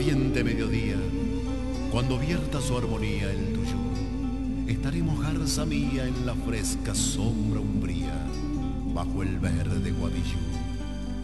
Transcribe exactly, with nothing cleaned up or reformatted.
Bien de mediodía, cuando vierta su armonía el tuyo, estaremos garza mía en la fresca sombra umbría, bajo el verde guadillú.